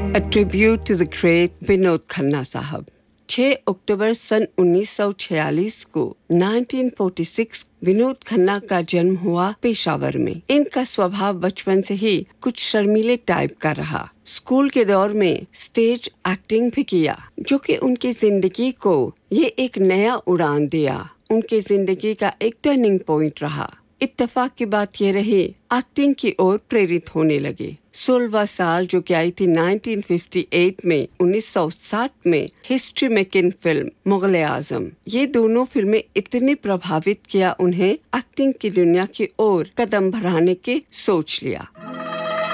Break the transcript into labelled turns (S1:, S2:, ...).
S1: A tribute to the great Vinod Khanna साहब। 6 अक्टूबर सन 1946 को 1946 विनोद खन्ना का जन्म हुआ पेशावर में। इनका स्वभाव बचपन से ही कुछ शर्मीले टाइप का रहा। स्कूल के दौर में स्टेज एक्टिंग भी किया, जो कि उनकी जिंदगी को ये एक नया उड़ान दिया। उनकी जिंदगी का एक टर्निंग पॉइंट रहा। इत्तेफाक की बात ये रही, एक्टिंग की ओर प्रेरित होने लगे। 16वां साल जो कि आई थी 1958 में, 1960 में हिस्ट्री मेकिंग फिल्म मुग़ल-ए-आज़म, ये दोनों फिल्में इतने प्रभावित किया उन्हें, एक्टिंग की दुनिया की ओर कदम बढ़ाने की सोच लिया।